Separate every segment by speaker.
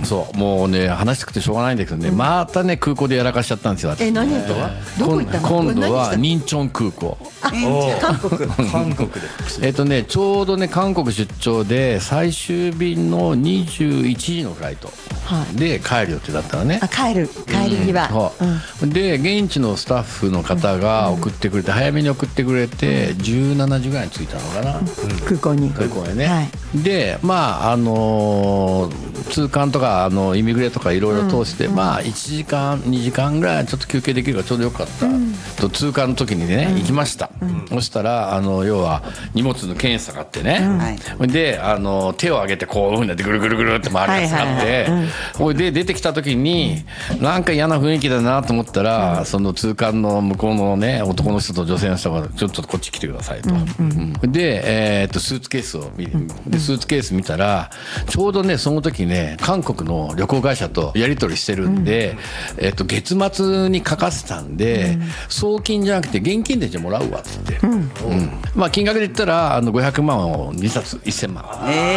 Speaker 1: そうもうね話したくてしょうがないんだけどね、またね空港でやらかしちゃったんですよ私。
Speaker 2: 何とはどこ行ったの？
Speaker 1: 今度は仁川空港。
Speaker 2: 韓国。
Speaker 3: 韓国で
Speaker 1: ちょうどね韓国出張で最終便の21時のフライトで帰る予定だったのね。
Speaker 2: 帰り際、
Speaker 1: で現地のスタッフの方が送ってくれて、早めに送ってくれて17時ぐらいに着いたのかな、
Speaker 2: 空港に
Speaker 1: ね、でまあ通関とかイミグレとかいろいろ通して、まあ1時間2時間ぐらいちょっと休憩できるからちょうどよかった、と通関の時にね行きました、そしたら要は荷物の検査があってね、で手を挙げてこういうふうになってぐるぐるぐるって回るやつがあって、ほいで出てきた時になんか嫌な雰囲気だなと思ったら、その通関の向こうのね男の人と女性の人がちょっとこっち来てくださいと、で、スーツケースをスーツケース見たらちょうどねその時ね韓国の旅行会社とやり取りしてるんで、月末に書かせたんで、送金じゃなくて現金でじゃもらうわっつって、まあ金額で言ったら500万を2冊1000万。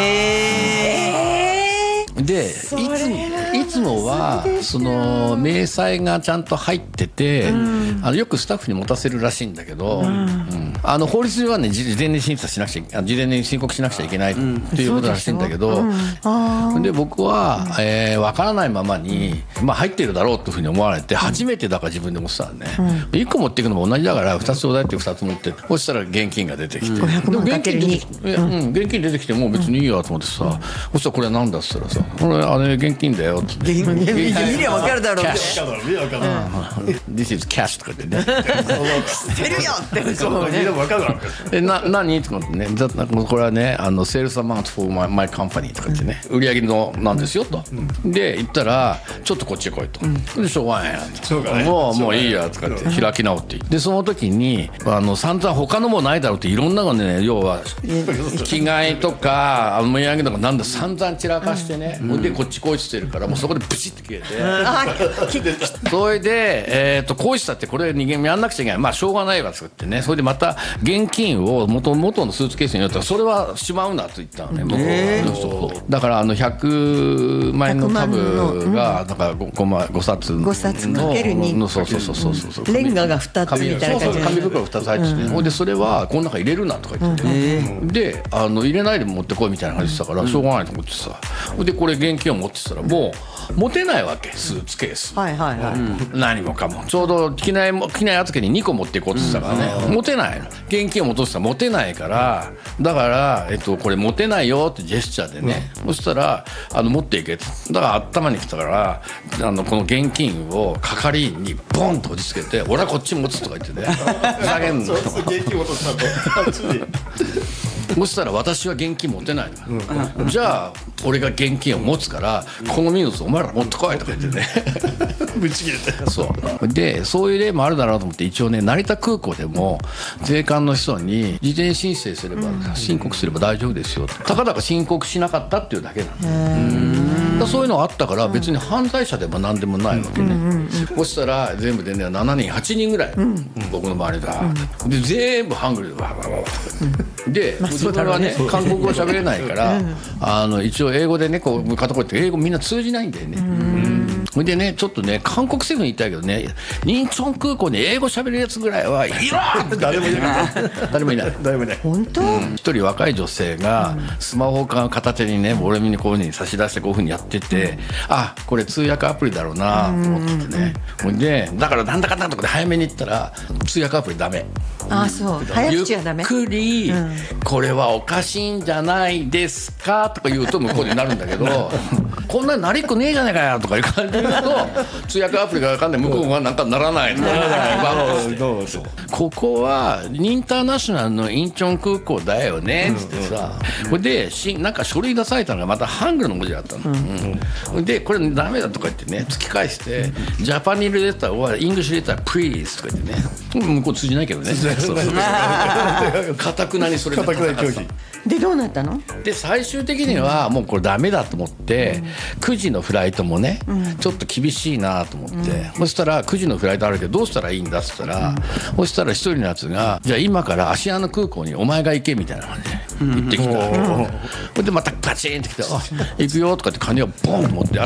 Speaker 1: でいつもはその明細がちゃんと入ってて、よくスタッフに持たせるらしいんだけど、法律上はね事前に審査しなくちゃ事前に申告しなくちゃいけないっていうことらしいんだけど、で僕は分からないままに、まあ、入ってるだろうというふうに思われて、初めてだから自分で持ってたんでね、1個持っていくのも同じだから2つちょうだいって2つ持って、そしたら現金が出てきて、
Speaker 2: 500万かける2、
Speaker 1: 現金出てきてもう別にいいやと思ってさ、そしたらこれなんだっつったらさ、これ現金だよって。
Speaker 2: 見りゃ分かるだろう。
Speaker 1: キャッシュ。This is cash とか言ってね。
Speaker 2: 捨てるよって。
Speaker 1: 何とかってね、これはねセールスアマウント for my company とか言ってね、売り上げのなんですよと。で言ったらちょっとこっちへ来いと。でしょうがないやん。もういいやとかって開き直って。でその時に散々他のもないだろうっていろんなのね、要は着替えとか土産とかなんだ散々散らかしてね。でこっちこいしてるからもうそこでブチッと消えて、それでこいしたってこれ人間やんなくちゃいけない、まあしょうがないわとかってね、それでまた現金を元のスーツケースに入れたらそれはしまうなと言ったのね、向こう。だから100万円の株がだから5冊の
Speaker 2: 5冊かける2、
Speaker 1: そう
Speaker 2: レンガが2つみたいな感じで、
Speaker 1: 紙袋2つ入ってて、でそれはこの中入れるなとか言ってね、で入れないで持ってこいみたいな話したからしょうがないと思ってさ、でこれ現金を持ってたらもう持てないわけ、スーツケース、何もかもちょうど着ない預けに2個持っていこうって言ってたからね、持てないの、現金を戻したら持てないから、だからこれ持てないよってジェスチャーでね、そしたら持っていけって、だから頭に来たからこの現金を係員にボンと落ち着けて、俺はこっち持つとか言ってね、ふざけんの現金落としたとそしたら私は現金持てないの、じゃあ俺が現金を持つからこの荷物お前ら持ってこいとか言ってねぶち切れて、そうでそういう例もあるだろうと思って、一応ね成田空港でも税関の人に事前申請すれば申告すれば大丈夫ですよと、たかだか申告しなかったっていうだけなんだ、そういうのがあったから別に犯罪者でも何でもないわけね、そしたら全部でね7人8人ぐらい、僕の周りだで全部ハングルでで自分はね韓国語喋れないから一応英語でねこう片言って英語みんな通じないんだよね。でねちょっとね韓国政府に言いたいけどね、仁川空港に英語喋れるやつぐらいはいろ誰もいない誰もいない。
Speaker 2: 本当？
Speaker 1: 一人若い女性がスマホ片手にね俺にこういうふうに差し出してこういうふうにやってて、あこれ通訳アプリだろうなと思ってね、でだからなんだかんだとかで早めに言ったら通訳アプリダメ。
Speaker 2: そう早口はダメ。
Speaker 1: ゆっくりこれはおかしいんじゃないですかとか言うと向こうになるんだけどこんなになりっこねえじゃねえかよとかいう感じで言うと通訳アプリが分かんない向こうがなんかならないとかここはインターナショナルのインチョン空港だよねっつってさ、これでなんか書類出されたのがまたハングルの文字だったの、でこれダメだとか言ってね突き返してジャパニーズレターはイングリッシュレタープリーズとか言ってね、向こう通じないけどねかたくなにそれで
Speaker 2: でどうなったの？
Speaker 1: で最終的にはもうこれダメだと思って、9時のフライトもね、ちょっと厳しいなと思って、そしたら9時のフライトあるけどどうしたらいいんだっつったら、そしたら一人のやつがじゃあ今から芦屋の空港にお前が行けみたいな感じで行ってきた、でまたパチンってきて行くよとかって金をボンと持って